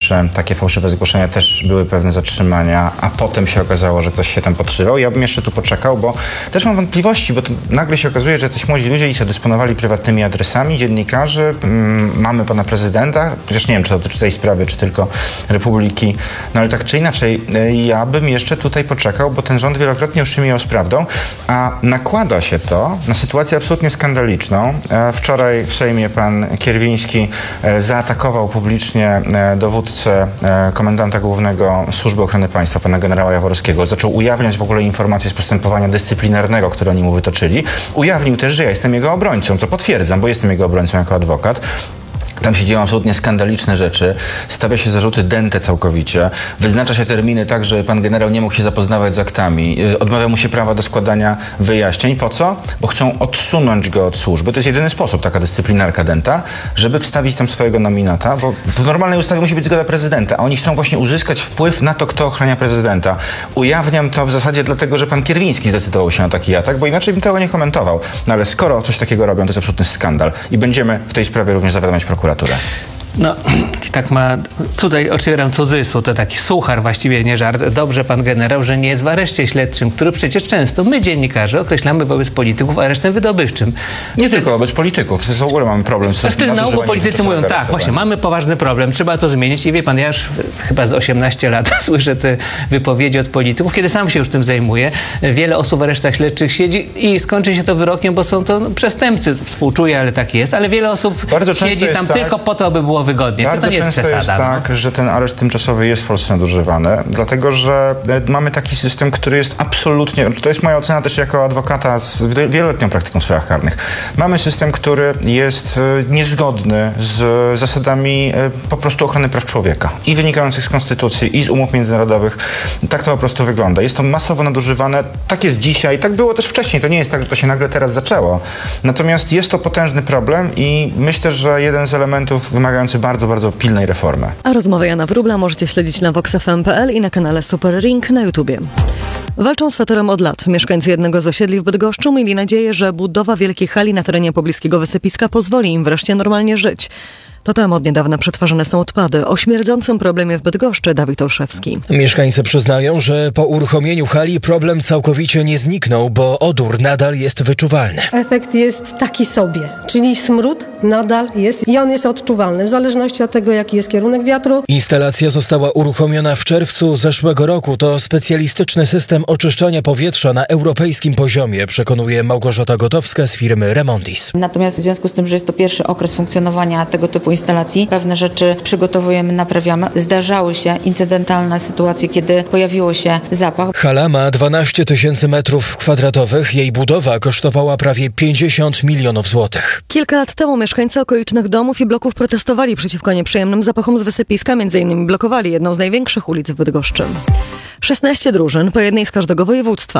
pierwsze takie fałszywe zgłoszenia też były pewne zatrzymania, a potem się okazało, że ktoś się tam podszywał. Ja bym jeszcze tu poczekał, bo też mam wątpliwości, bo to nagle się okazuje, że jacyś młodzi ludzie i sobie dysponowali prywatnymi adresami dziennikarzy. Mamy pana prezydenta, chociaż nie wiem, czy to dotyczy tej sprawy, czy tylko Republiki. No ale tak czy inaczej, ja bym jeszcze tutaj poczekał, bo ten rząd wielokrotnie uszczymiał z prawdą, a nakłada się to na sytuację absolutnie skandaliczną. Wczoraj w Sejmie pan Kierwiński zaatakował publicznie dowódcę komendanta głównego Służby Ochrony Państwa, pana generała Jaworskiego. Zaczął ujawniać w ogóle informacje z postępowania dyscyplinarnego, które oni mu wytoczyli. Ujawnił też, że ja jestem jego obrońcą, co potwierdzam, bo jestem jego obrońcą jako adwokat. Tam się dzieją absolutnie skandaliczne rzeczy. Stawia się zarzuty dęte całkowicie. Wyznacza się terminy tak, że pan generał nie mógł się zapoznawać z aktami. Odmawia mu się prawa do składania wyjaśnień. Po co? Bo chcą odsunąć go od służby. To jest jedyny sposób, taka dyscyplinarka dęta, żeby wstawić tam swojego nominata, bo w normalnej ustawie musi być zgoda prezydenta, a oni chcą właśnie uzyskać wpływ na to, kto ochrania prezydenta. Ujawniam to w zasadzie dlatego, że pan Kierwiński zdecydował się na taki atak, bo inaczej bym tego nie komentował. No ale skoro coś takiego robią, to jest absolutny skandal. I będziemy w tej sprawie również zawiadamiać prokuraturę. No, tak ma, tutaj otwieram cudzysłów, to taki suchar właściwie, nie żart. Dobrze pan generał, że nie jest w areszcie śledczym, który przecież często my dziennikarze określamy wobec polityków aresztem wydobywczym. Nie tylko wobec polityków, w ogóle mamy problem z wtedy na ogół politycy mówią, tak, właśnie, mamy poważny problem, trzeba to zmienić i wie pan, ja już chyba z 18 lat słyszę te wypowiedzi od polityków, kiedy sam się już tym zajmuję. Wiele osób w aresztach śledczych siedzi i skończy się to wyrokiem, bo są to przestępcy, współczuję, ale tak jest, ale wiele osób siedzi tam tylko po to, aby było wygodnie. Bardzo to nie jest często przesada. Jest tak, że ten areszt tymczasowy jest w Polsce nadużywany, dlatego że mamy taki system, który jest absolutnie, to jest moja ocena też jako adwokata z wieloletnią praktyką w sprawach karnych. Mamy system, który jest niezgodny z zasadami po prostu ochrony praw człowieka i wynikających z konstytucji, i z umów międzynarodowych. Tak to po prostu wygląda. Jest to masowo nadużywane. Tak jest dzisiaj, tak było też wcześniej. To nie jest tak, że to się nagle teraz zaczęło. Natomiast jest to potężny problem i myślę, że jeden z elementów wymagający bardzo, bardzo pilnej reformy. A rozmowę Jana Wróbla możecie śledzić na voxfm.pl i na kanale Super Ring na YouTubie. Walczą z fetorem od lat. Mieszkańcy jednego z osiedli w Bydgoszczu mieli nadzieję, że budowa wielkiej hali na terenie pobliskiego wysypiska pozwoli im wreszcie normalnie żyć. To tam od niedawna przetwarzane są odpady. O śmierdzącym problemie w Bydgoszczy Dawid Olszewski. Mieszkańcy przyznają, że po uruchomieniu hali problem całkowicie nie zniknął, bo odór nadal jest wyczuwalny. Efekt jest taki sobie, czyli smród nadal jest i on jest odczuwalny w zależności od tego, jaki jest kierunek wiatru. Instalacja została uruchomiona w czerwcu zeszłego roku. To specjalistyczny system oczyszczania powietrza na europejskim poziomie, przekonuje Małgorzata Gotowska z firmy Remondis. Natomiast w związku z tym, że jest to pierwszy okres funkcjonowania tego typu instalacji, pewne rzeczy przygotowujemy, naprawiamy. Zdarzały się incydentalne sytuacje, kiedy pojawiło się zapach. Hala ma 12 000 metrów kwadratowych. Jej budowa kosztowała prawie 50 milionów złotych. Kilka lat temu mieszkańcy okolicznych domów i bloków protestowali przeciwko nieprzyjemnym zapachom z wysypiska. M.in. blokowali jedną z największych ulic w Bydgoszczy. 16 drużyn, po jednej z każdego województwa.